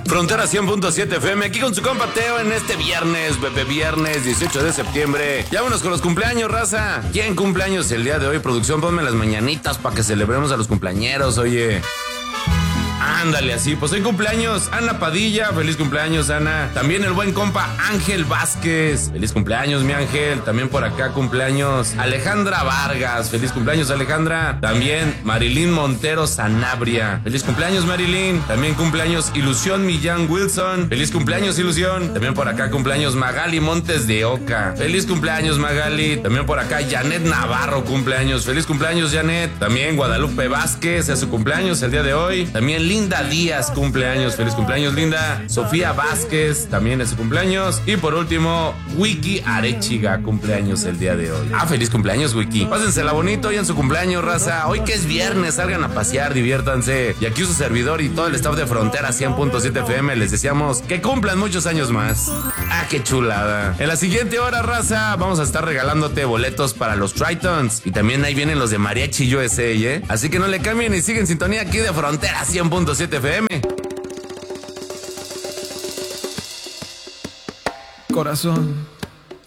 Frontera 100.7 FM, aquí con su compa Teo en este viernes, viernes 18 de septiembre. Ya vámonos con los cumpleaños, raza. ¿Quién cumpleaños el día de hoy? Producción, ponme las mañanitas para que celebremos a los cumpleañeros, oye. Ándale, así, pues hoy cumpleaños Ana Padilla, feliz cumpleaños Ana. También el buen compa Ángel Vázquez, feliz cumpleaños mi Ángel. También por acá cumpleaños Alejandra Vargas, feliz cumpleaños Alejandra. También Marilyn Montero Sanabria, feliz cumpleaños Marilyn. También cumpleaños Ilusión Millán Wilson, feliz cumpleaños Ilusión. También por acá cumpleaños Magali Montes de Oca, feliz cumpleaños Magali. También por acá Janet Navarro cumpleaños, feliz cumpleaños Janet. También Guadalupe Vázquez es su cumpleaños el día de hoy. También Linda Díaz cumpleaños, feliz cumpleaños Linda. Sofía Vázquez también es su cumpleaños. Y por último, Wiki Arechiga cumpleaños el día de hoy. Feliz cumpleaños Wiki. Pásensela bonito hoy en su cumpleaños, raza. Hoy que es viernes, salgan a pasear, diviértanse. Y aquí su servidor y todo el staff de Frontera 100.7 FM les deseamos que cumplan muchos años más. Qué chulada. En la siguiente hora, raza, vamos a estar regalándote boletos para los Tritons. Y también ahí vienen los de Mariachi USA, ¿eh? Así que no le cambien y siguen sintonía aquí de Frontera 100.7 FM. Corazón,